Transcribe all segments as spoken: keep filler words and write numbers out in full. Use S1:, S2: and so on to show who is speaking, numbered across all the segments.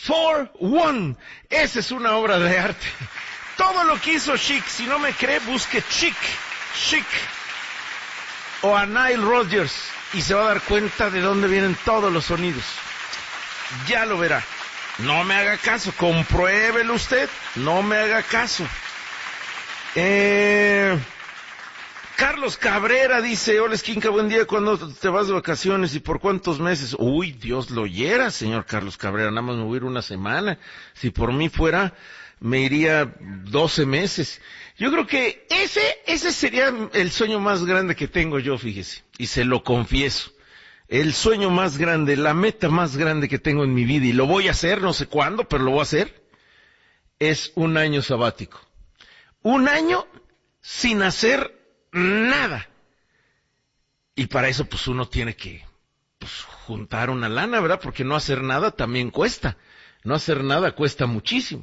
S1: for One. Esa es una obra de arte. Todo lo que hizo Chic, si no me cree, busque Chic, Chic o a Nile Rodgers y se va a dar cuenta de dónde vienen todos los sonidos. Ya lo verá. No me haga caso, compruébelo usted, no me haga caso. Eh... Carlos Cabrera dice, hola Esquinca, buen día, ¿cuándo te vas de vacaciones y por cuántos meses? Uy, Dios lo oyera, señor Carlos Cabrera, nada más me voy a ir una semana. Si por mí fuera, me iría doce meses. Yo creo que ese, ese sería el sueño más grande que tengo yo, fíjese, y se lo confieso. El sueño más grande, la meta más grande que tengo en mi vida, y lo voy a hacer, no sé cuándo, pero lo voy a hacer, es un año sabático. Un año sin hacer nada. Y para eso pues uno tiene que pues, juntar una lana, ¿verdad? Porque no hacer nada también cuesta. No hacer nada cuesta muchísimo.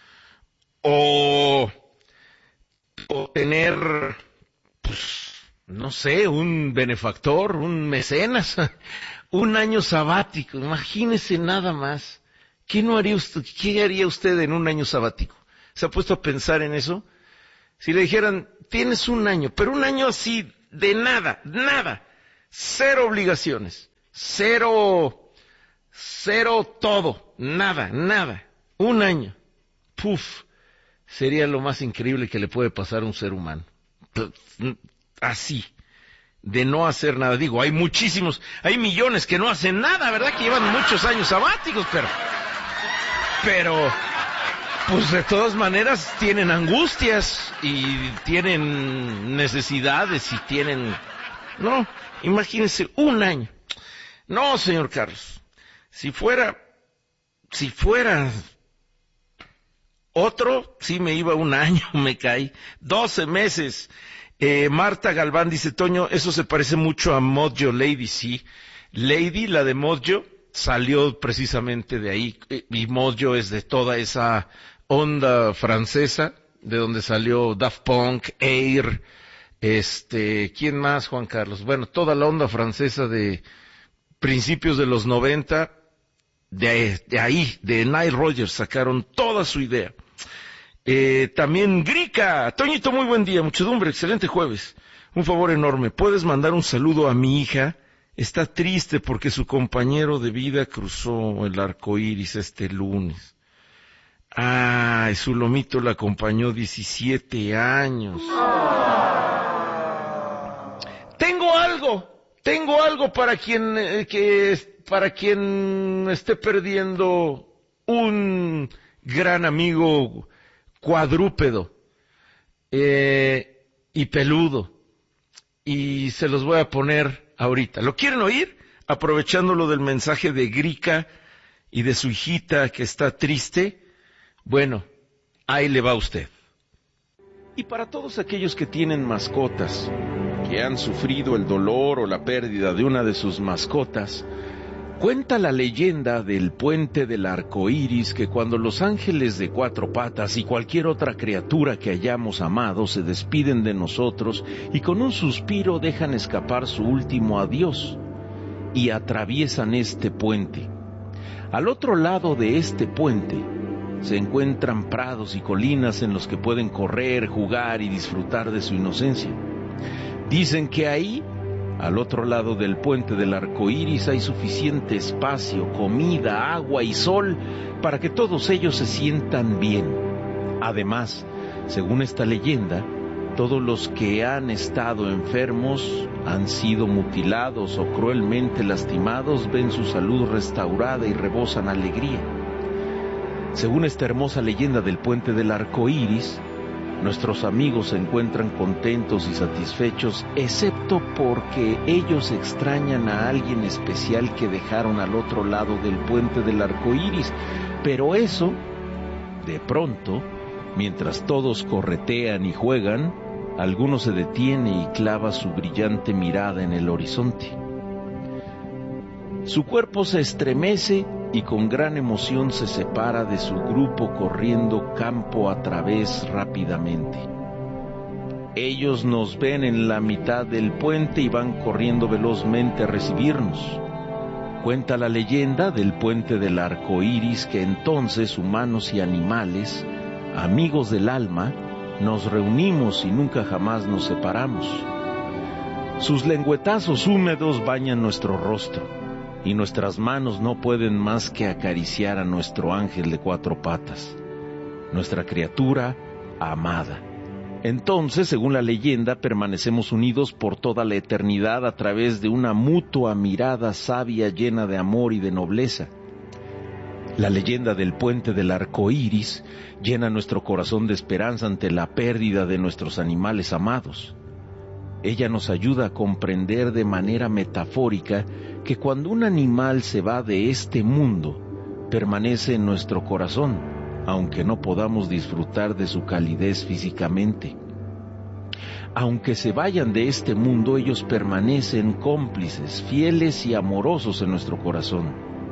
S1: O, o tener, pues, no sé, un benefactor, un mecenas, un año sabático. Imagínese nada más. ¿Qué no haría usted, qué haría usted en un año sabático? ¿Se ha puesto a pensar en eso? Si le dijeran, tienes un año, pero un año así, de nada, nada, cero obligaciones, cero, cero todo, nada, nada, un año, puf, sería lo más increíble que le puede pasar a un ser humano, así, de no hacer nada. Digo, hay muchísimos, hay millones que no hacen nada, ¿verdad? Que llevan muchos años sabáticos, pero, pero... pues de todas maneras tienen angustias y tienen necesidades y tienen... No, imagínense, un año. No, señor Carlos, si fuera, si fuera otro, sí me iba un año, me caí, doce meses. Eh, Marta Galván dice, Toño, eso se parece mucho a Mojo Lady, sí. Lady, la de Mojo, salió precisamente de ahí, y Mojo es de toda esa onda francesa, de donde salió Daft Punk, Air, este, ¿quién más, Juan Carlos? Bueno, toda la onda francesa de principios de los noventa, de, de ahí, de Nile Rodgers, sacaron toda su idea. Eh, también Grica, Toñito, muy buen día, muchedumbre, excelente jueves. Un favor enorme, ¿puedes mandar un saludo a mi hija? Está triste porque su compañero de vida cruzó el arco iris este lunes. Ah, su lomito la acompañó diecisiete años. Tengo algo, tengo algo para quien, eh, que, para quien esté perdiendo un gran amigo cuadrúpedo, eh, y peludo. Y se los voy a poner ahorita. ¿Lo quieren oír? Aprovechándolo del mensaje de Grica y de su hijita que está triste. Bueno, ahí le va a usted. Y para todos aquellos que tienen mascotas, que han sufrido el dolor o la pérdida de una de sus mascotas, cuenta la leyenda del puente del arco iris que cuando los ángeles de cuatro patas y cualquier otra criatura que hayamos amado se despiden de nosotros y con un suspiro dejan escapar su último adiós y atraviesan este puente. Al otro lado de este puente se encuentran prados y colinas en los que pueden correr, jugar y disfrutar de su inocencia. Dicen que ahí, al otro lado del puente del arco iris, hay suficiente espacio, comida, agua y sol para que todos ellos se sientan bien. Además, según esta leyenda, todos los que han estado enfermos, han sido mutilados o cruelmente lastimados, ven su salud restaurada y rebosan alegría. Según esta hermosa leyenda del puente del arco iris, nuestros amigos se encuentran contentos y satisfechos, excepto porque ellos extrañan a alguien especial que dejaron al otro lado del puente del arco iris. Pero eso, de pronto, mientras todos corretean y juegan, alguno se detiene y clava su brillante mirada en el horizonte. Su cuerpo se estremece y con gran emoción se separa de su grupo corriendo campo a través rápidamente. Ellos nos ven en la mitad del puente y van corriendo velozmente a recibirnos. Cuenta la leyenda del puente del arco iris que entonces humanos y animales, amigos del alma, nos reunimos y nunca jamás nos separamos. Sus lengüetazos húmedos bañan nuestro rostro y nuestras manos no pueden más que acariciar a nuestro ángel de cuatro patas, nuestra criatura amada. Entonces, según la leyenda, permanecemos unidos por toda la eternidad a través de una mutua mirada sabia llena de amor y de nobleza. La leyenda del puente del arco iris llena nuestro corazón de esperanza ante la pérdida de nuestros animales amados. Ella nos ayuda a comprender de manera metafórica que cuando un animal se va de este mundo, permanece en nuestro corazón, aunque no podamos disfrutar de su calidez físicamente. Aunque se vayan de este mundo, ellos permanecen cómplices, fieles y amorosos en nuestro corazón.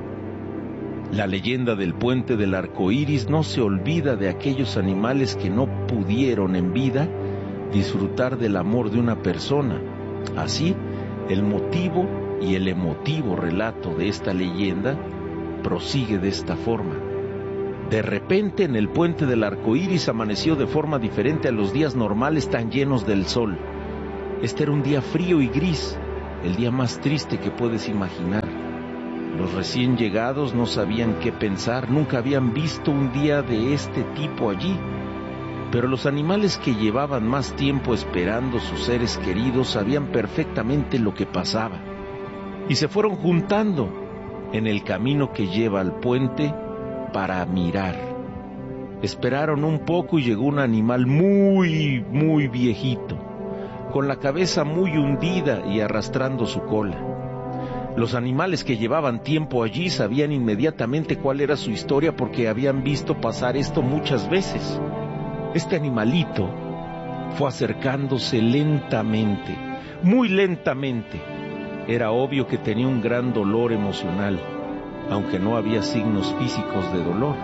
S1: La leyenda del puente del arco iris no se olvida de aquellos animales que no pudieron en vida disfrutar del amor de una persona. Así, el motivo y el emotivo relato de esta leyenda prosigue de esta forma. De repente, en el puente del arco iris amaneció de forma diferente a los días normales tan llenos del sol. Este era un día frío y gris, el día más triste que puedes imaginar. Los recién llegados no sabían qué pensar, nunca habían visto un día de este tipo allí. Pero los animales que llevaban más tiempo esperando sus seres queridos sabían perfectamente lo que pasaba. Y se fueron juntando en el camino que lleva al puente para mirar. Esperaron un poco y llegó un animal muy, muy viejito, con la cabeza muy hundida y arrastrando su cola. Los animales que llevaban tiempo allí sabían inmediatamente cuál era su historia porque habían visto pasar esto muchas veces. Este animalito fue acercándose lentamente, muy lentamente. Era obvio que tenía un gran dolor emocional, aunque no había signos físicos de dolor.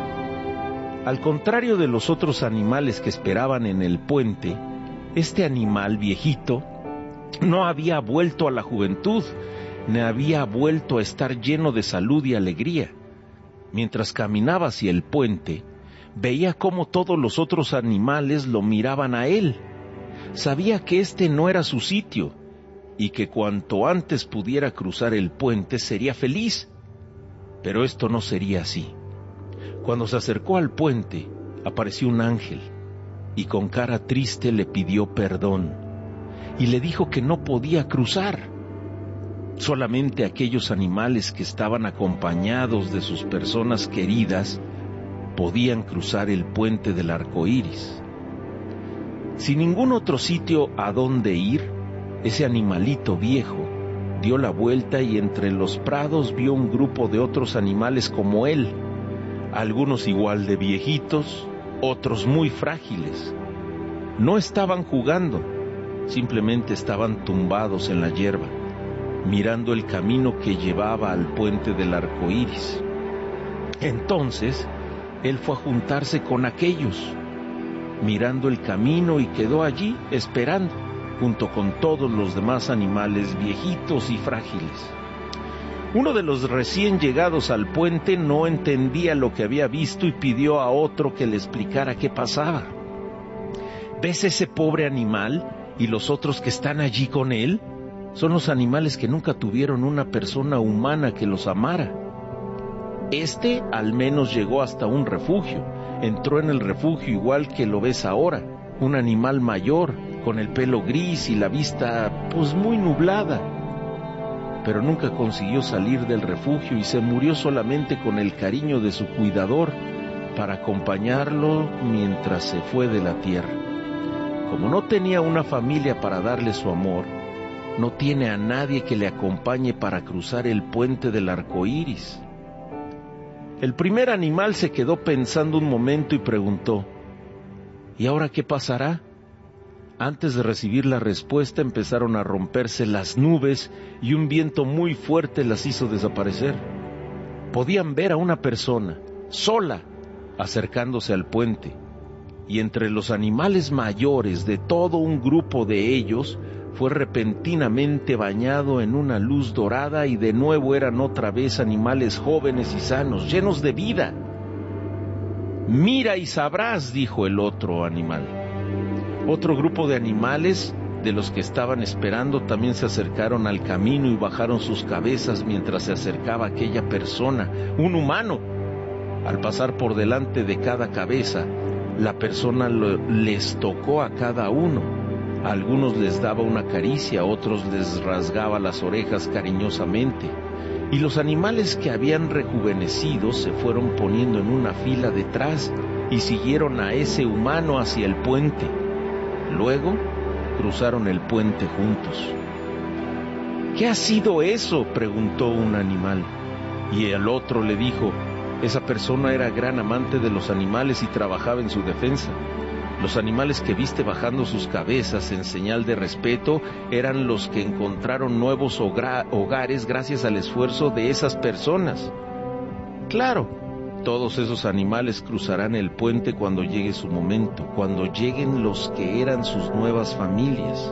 S1: Al contrario de los otros animales que esperaban en el puente, este animal viejito no había vuelto a la juventud, ni había vuelto a estar lleno de salud y alegría. Mientras caminaba hacia el puente, veía cómo todos los otros animales lo miraban a él. Sabía que este no era su sitio y que cuanto antes pudiera cruzar el puente sería feliz. Pero esto no sería así. Cuando se acercó al puente, apareció un ángel y con cara triste le pidió perdón y le dijo que no podía cruzar. Solamente aquellos animales que estaban acompañados de sus personas queridas podían cruzar el puente del arco iris. Sin ningún otro sitio a donde ir, ese animalito viejo dio la vuelta y entre los prados vio un grupo de otros animales como él, algunos igual de viejitos, otros muy frágiles. No estaban jugando, simplemente estaban tumbados en la hierba, mirando el camino que llevaba al puente del arco iris. Entonces, él fue a juntarse con aquellos, mirando el camino y quedó allí esperando, junto con todos los demás animales viejitos y frágiles. Uno de los recién llegados al puente no entendía lo que había visto y pidió a otro que le explicara qué pasaba. ¿Ves ese pobre animal y los otros que están allí con él? Son los animales que nunca tuvieron una persona humana que los amara. Este al menos llegó hasta un refugio, entró en el refugio igual que lo ves ahora, un animal mayor, con el pelo gris y la vista pues muy nublada. Pero nunca consiguió salir del refugio y se murió solamente con el cariño de su cuidador para acompañarlo mientras se fue de la tierra. Como no tenía una familia para darle su amor, no tiene a nadie que le acompañe para cruzar el puente del arco iris. El primer animal se quedó pensando un momento y preguntó: ¿y ahora qué pasará? Antes de recibir la respuesta empezaron a romperse las nubes y un viento muy fuerte las hizo desaparecer. Podían ver a una persona, sola, acercándose al puente, y entre los animales mayores de todo un grupo de ellos fue repentinamente bañado en una luz dorada y de nuevo eran otra vez animales jóvenes y sanos, llenos de vida. «Mira y sabrás», dijo el otro animal. Otro grupo de animales de los que estaban esperando también se acercaron al camino y bajaron sus cabezas mientras se acercaba aquella persona, un humano. Al pasar por delante de cada cabeza, la persona lo, les tocó a cada uno. A algunos les daba una caricia, a otros les rasgaba las orejas cariñosamente. Y los animales que habían rejuvenecido se fueron poniendo en una fila detrás y siguieron a ese humano hacia el puente. Luego cruzaron el puente juntos. «¿Qué ha sido eso?», preguntó un animal. Y el otro le dijo: «Esa persona era gran amante de los animales y trabajaba en su defensa. Los animales que viste bajando sus cabezas en señal de respeto eran los que encontraron nuevos hogares gracias al esfuerzo de esas personas. Claro, todos esos animales cruzarán el puente cuando llegue su momento, cuando lleguen los que eran sus nuevas familias.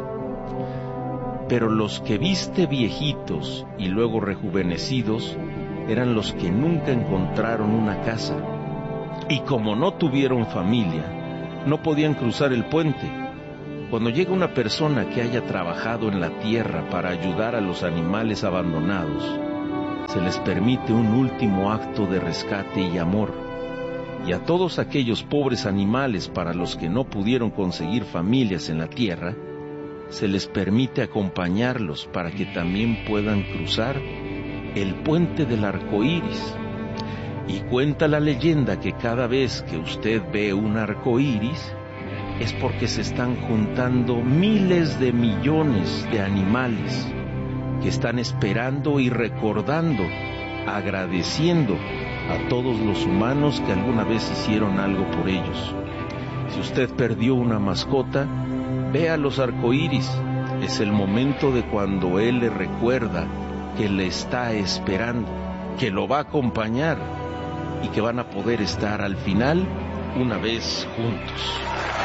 S1: Pero los que viste viejitos y luego rejuvenecidos eran los que nunca encontraron una casa. Y como no tuvieron familia, no podían cruzar el puente. Cuando llega una persona que haya trabajado en la tierra para ayudar a los animales abandonados, se les permite un último acto de rescate y amor. Y a todos aquellos pobres animales para los que no pudieron conseguir familias en la tierra, se les permite acompañarlos para que también puedan cruzar el puente del arco iris. Y cuenta la leyenda que cada vez que usted ve un arco iris, es porque se están juntando miles de millones de animales que están esperando y recordando, agradeciendo a todos los humanos que alguna vez hicieron algo por ellos. Si usted perdió una mascota, vea los arcoíris. Es el momento de cuando él le recuerda que le está esperando, que lo va a acompañar y que van a poder estar al final una vez juntos.